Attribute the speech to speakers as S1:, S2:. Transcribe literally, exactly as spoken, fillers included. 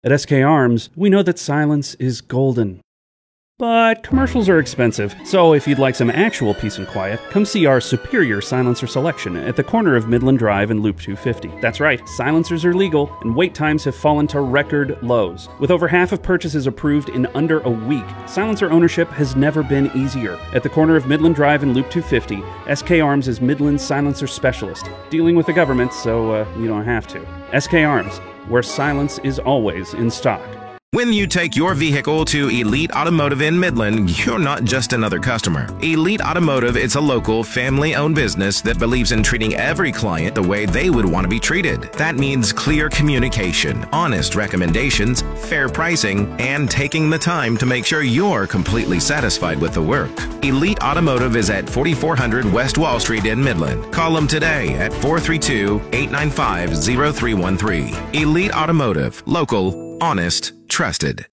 S1: At S K Arms, we know that silence is golden. But commercials are expensive, so if you'd like some actual peace and quiet, come see our superior silencer selection at the corner of Midland Drive and Loop two fifty. That's right, silencers are legal, and wait times have fallen to record lows. With over half of purchases approved in under a week, silencer ownership has never been easier. At the corner of Midland Drive and Loop two fifty, S K Arms is Midland's silencer specialist, dealing with the government so uh, you don't have to. S K Arms, where silence is always in stock.
S2: When you take your vehicle to Elite Automotive in Midland, you're not just another customer. Elite Automotive is a local, family-owned business that believes in treating every client the way they would want to be treated. That means clear communication, honest recommendations, fair pricing, and taking the time to make sure you're completely satisfied with the work. Elite Automotive is at forty-four hundred West Wall Street in Midland. Call them today at four three two, eight nine five, zero three one three. Elite Automotive. Local, honest, trusted.